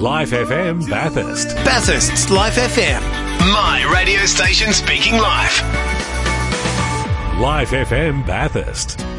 Life FM Bathurst. Bathurst's Life FM. My radio station speaking live. Life FM Bathurst.